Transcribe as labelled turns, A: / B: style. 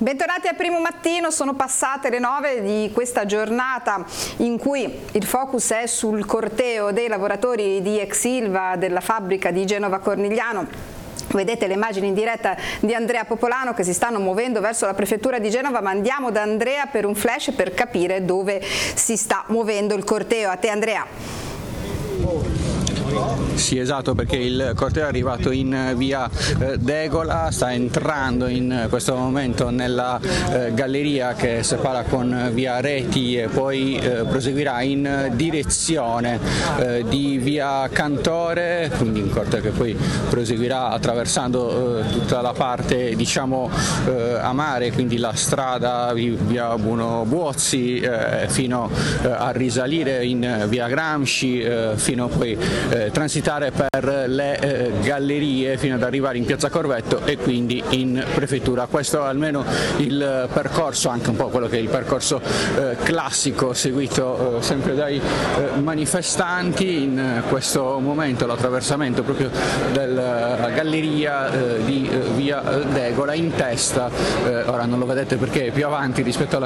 A: Bentornati al Primo Mattino, sono passate le 9 di questa giornata in cui il focus è sul corteo dei lavoratori di ex Ilva della fabbrica di Genova Cornigliano. Vedete le immagini in diretta di Andrea Popolano che si stanno muovendo verso la prefettura di Genova, ma andiamo da Andrea per un flash per capire dove si sta muovendo il corteo. A te Andrea.
B: Sì, esatto, perché il corteo è arrivato in via Degola, sta entrando in questo momento nella galleria che separa con via Reti e poi proseguirà in direzione di via Cantore, quindi un corteo che poi proseguirà attraversando tutta la parte a mare, quindi la strada via Buono Buozzi fino a risalire in via Gramsci, fino a poi transitare per le gallerie fino ad arrivare in piazza Corvetto e quindi in prefettura. Questo è almeno il percorso, anche un po' quello che è il percorso classico seguito sempre dai manifestanti. In questo momento l'attraversamento proprio della galleria di via Degola in testa, ora non lo vedete perché è più avanti rispetto alla